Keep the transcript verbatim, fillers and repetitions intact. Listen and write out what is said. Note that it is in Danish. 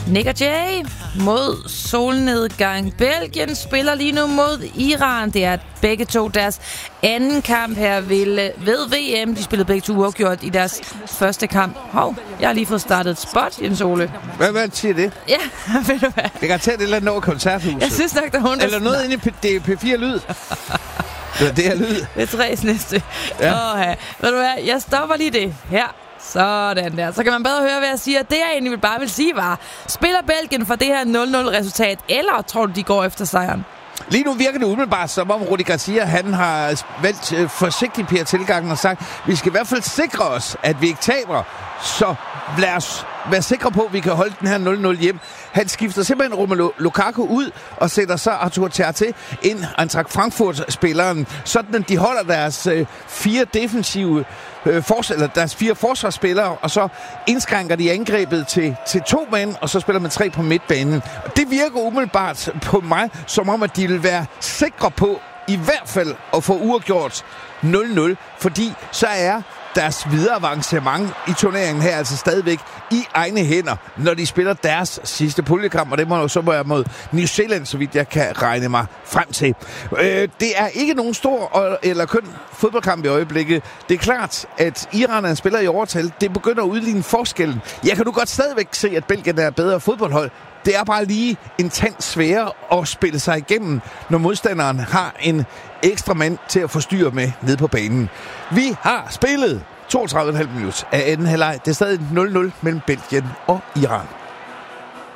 Nick og Jay mod solnedgang. Belgien spiller lige nu mod Iran. Det er begge to deres anden kamp her ved, ved V M. De spillede begge to uafgjort i deres første kamp. Hov, jeg har lige fået startet et spot, Jens Ole. Hvad, hvad siger det? Ja, ved du hvad? Det kan tage et eller andet over koncerthuset. Jeg synes nok, der er hun, der eller noget inde i P fire Lyd. Eller det er lyd. Det er tres næste. Ja. Åh, ja. Ved du hvad? Jeg stopper lige det her. Sådan der. Så kan man bedre høre, hvad jeg siger. Det jeg egentlig bare vil sige var, spiller Belgien for det her nul nul resultat, eller tror du, de går efter sejren? Lige nu virker det umiddelbart, som om Rudi Garcia, han har valgt øh, forsigtigt per tilgangen og sagt, vi skal i hvert fald sikre os, at vi ikke taber, så lad os være sikre på, at vi kan holde den her nul nul hjem. Han skifter simpelthen Romelu Lukaku ud og sætter så Arthur Théaté ind, Eintracht Frankfurt-spilleren, sådan at de holder deres øh, fire defensive øh, fors- eller deres fire forsvarsspillere, og så indskrænker de angrebet til, til to mænd, og så spiller man tre på midtbanen. Og det virker umiddelbart på mig, som om at de vil være sikre på i hvert fald at få uafgjort nul nul, fordi så er deres videre avancement i turneringen her altså stadigvæk i egne hænder, når de spiller deres sidste puljekamp, og det må jo så være mod New Zealand, så vidt jeg kan regne mig frem til. Øh, det er ikke nogen stor eller køn fodboldkamp i øjeblikket. Det er klart, at Iran er en spiller i overtal. Det begynder at udligne forskellen. Jeg kan nu godt stadigvæk se, at Belgien er bedre fodboldhold. Det er bare lige en tand sværere at spille sig igennem, når modstanderen har en ekstra mand til at få styr med ned på banen. Vi har spillet toogtredive komma fem minutter af anden halvleg. Det er stadig nul nul mellem Belgien og Iran.